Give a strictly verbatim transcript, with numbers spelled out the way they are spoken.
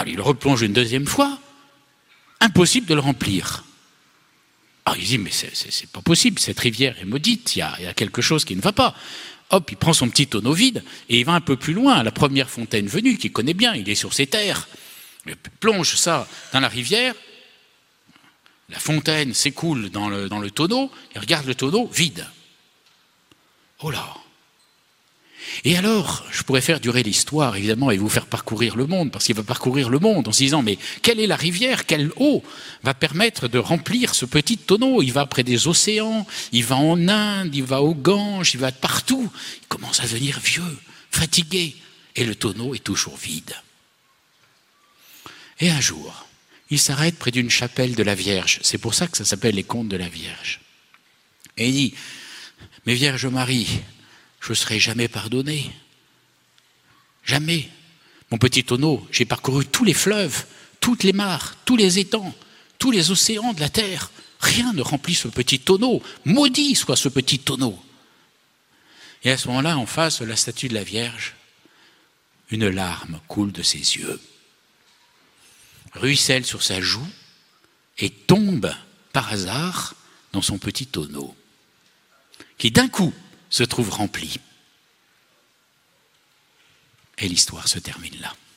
il replonge une deuxième fois, impossible de le remplir. Alors il dit, mais c'est, c'est, c'est pas possible, cette rivière est maudite, il y, a, il y a quelque chose qui ne va pas. Hop, il prend son petit tonneau vide et il va un peu plus loin, à la première fontaine venue, qu'il connaît bien, il est sur ses terres. Il plonge ça dans la rivière, la fontaine s'écoule dans le, dans le tonneau, il regarde le tonneau vide. Oh là! Et alors, je pourrais faire durer l'histoire, évidemment, et vous faire parcourir le monde, parce qu'il va parcourir le monde en se disant, mais quelle est la rivière, quelle eau va permettre de remplir ce petit tonneau? Il va près des océans, il va en Inde, il va au Gange, il va partout. Il commence à devenir vieux, fatigué, et le tonneau est toujours vide. Et un jour, il s'arrête près d'une chapelle de la Vierge. C'est pour ça que ça s'appelle les contes de la Vierge. Et il dit, mais Vierge Marie, je ne serai jamais pardonné. Jamais. Mon petit tonneau, j'ai parcouru tous les fleuves, toutes les mares, tous les étangs, tous les océans de la terre. Rien ne remplit ce petit tonneau. Maudit soit ce petit tonneau. Et à ce moment-là, en face de la statue de la Vierge, une larme coule de ses yeux, ruisselle sur sa joue et tombe par hasard dans son petit tonneau, qui d'un coup se trouve rempli. Et l'histoire se termine là.